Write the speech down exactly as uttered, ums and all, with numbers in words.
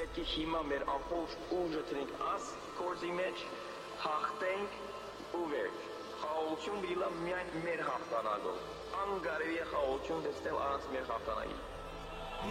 Պետք է հիմա մեր ամբողջ ուժը տնենք աս գործի մեջ, հաղթենք ու վերջ։ Խաղաղություն պիտի լա միայն մեր հաղթանակով։ Անկարելի է խաղաղություն տեսնել առանց մեր հաղթանակի։